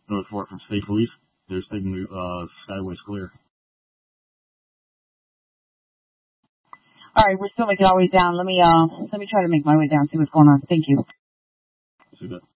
report from state police. They're stating the skyway's clear. All right, we're still making our way down. Let me try to make my way down, see what's going on. Thank you. See that.